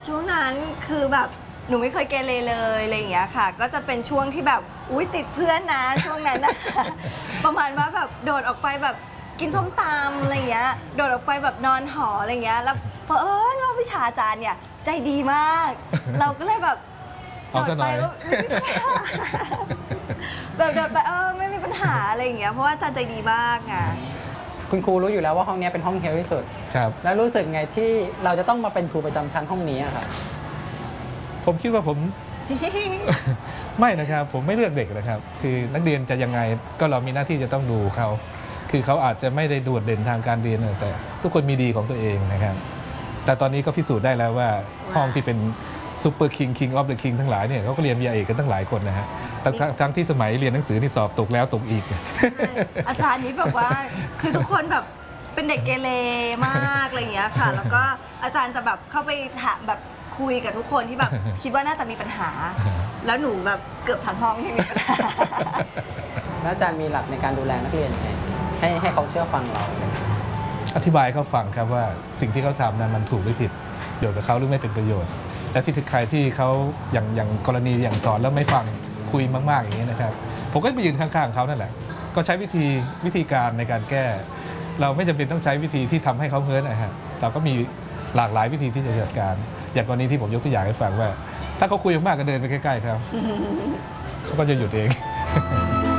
ช่วงนั้นคือแบบหนูไม่เคยเกเรเลยอะไรอย่างเงี้ยค่ะก็จะเป็นช่วงที่แบบอุ้ยติดเพื่อนนะช่วงนั้นนะ ประมาณว่าแบบโดดออกไปแบบกินส้มตำอะไรเงี้ยโดดออกไปแบบนอนหออะไรเงี้ยแล้วว่าวิชาอาจารย์เนี่ยใจดีมาก เราก็เลยแบบโดดไปว่าแบบโดดไปไม่มีปัญหาอะไรอย่างเงี้ยเพราะว่าอาจารย์ใจดีมากไงคุณครูรู้อยู่แล้วว่าห้องนี้เป็นห้องเฮลที่สุดครับแล้วรู้สึกไงที่เราจะต้องมาเป็นครูประจำชั้นห้องนี้ครับผมคิดว่าผม ไม่นะครับผมไม่เลือกเด็กนะครับคือนักเรียนจะยังไงก็เรามีหน้าที่จะต้องดูเขาคือเขาอาจจะไม่ได้โดดเด่นทางการเรียนแต่ทุกคนมีดีของตัวเองนะครับแต่ตอนนี้ก็พิสูจน์ได้แล้วว่าห้องที่เป็นซูเปอร์คิงคิงออฟเดอะคิงทั้งหลายเนี่ยเขาก็เรียนวิทยาเอกกันตั้งหลายคนนะฮะทั้งที่สมัยเรียนหนังสือนี่สอบตกแล้วตกอีกอาจารย์นี้แบบว่าคือทุกคนแบบเป็นเด็กเกเรมากอะไรอย่างเงี้ยค่ะแล้วก็อาจารย์จะแบบเข้าไปถามแบบคุยกับทุกคนที่แบบคิดว่าน่าจะมีปัญหาแล้วหนูแบบเกือบทั้งห้องที่มีปัญหาแล้วอาจารย์มีหลักในการดูแลนักเรียนยังไงให้เขาเชื่อฟังเราอธิบายเขาฟังครับว่าสิ่งที่เขาทำนั้นมันถูกหรือผิดประโยชน์กับเขาหรือไม่เป็นประโยชน์และที่ใครที่เขาอย่างกรณีอย่างสอนแล้วไม่ฟังคุยมากๆอย่างนี้นะครับผมก็ไปยืนข้างๆเขานั่นแหละก็ใช้วิธีการในการแก้เราไม่จำเป็นต้องใช้วิธีที่ทำให้เขาเฮิร์ตนะฮะเราก็มีหลากหลายวิธีที่จะจัดการอย่างกรณีที่ผมยกตัวอย่างให้ฟังว่าถ้าเขาคุยมากก็เดินไปใกล้ๆครับเขาก็จะหยุดเอง